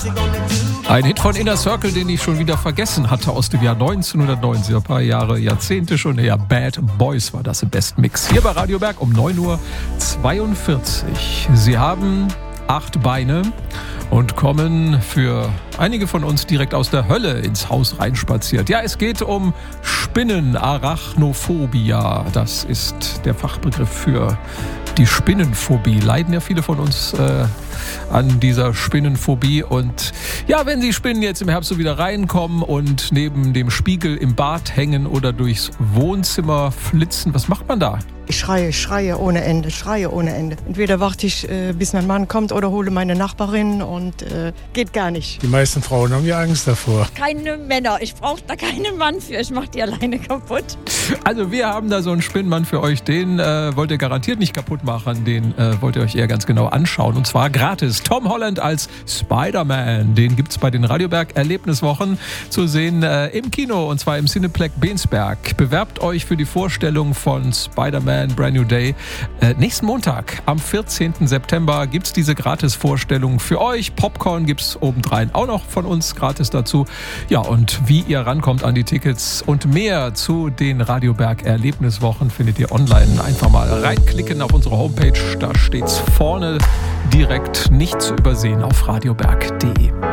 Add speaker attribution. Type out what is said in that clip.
Speaker 1: Ein Hit von Inner Circle, den ich schon wieder vergessen hatte, aus dem Jahr 1990, ein paar Jahrzehnte schon her. Bad Boys war das im Best Mix. Hier bei Radio Berg um 9.42 Uhr. Sie haben 8 Beine und kommen für einige von uns direkt aus der Hölle ins Haus reinspaziert. Ja, es geht um Spinnen, Arachnophobia. Das ist der Fachbegriff für die Spinnenphobie. Leiden ja viele von uns an dieser Spinnenphobie. Und ja, wenn Sie Spinnen jetzt im Herbst so wieder reinkommen und neben dem Spiegel im Bad hängen oder durchs Wohnzimmer flitzen, was macht man da?
Speaker 2: Ich schreie ohne Ende. Entweder warte ich, bis mein Mann kommt oder hole meine Nachbarin und geht gar nicht.
Speaker 3: Die meisten Frauen haben ja Angst davor.
Speaker 4: Keine Männer, ich brauche da keinen Mann für, ich mache die alleine kaputt.
Speaker 1: Also wir haben da so einen Spinnenmann für euch, den wollt ihr garantiert nicht kaputt machen, den wollt ihr euch eher ganz genau anschauen und zwar gratis. Tom Holland als Spider-Man, den gibt's bei den Radio Berg Erlebniswochen zu sehen im Kino und zwar im Cineplex Bensberg. Bewerbt euch für die Vorstellung von Spider-Man Brand New Day. Nächsten Montag, am 14. September, gibt es diese Gratis-Vorstellung für euch. Popcorn gibt es obendrein auch noch von uns gratis dazu. Ja, und wie ihr rankommt an die Tickets und mehr zu den Radio Berg Erlebniswochen findet ihr online. Einfach mal reinklicken auf unsere Homepage. Da steht's vorne direkt, nicht zu übersehen auf radioberg.de.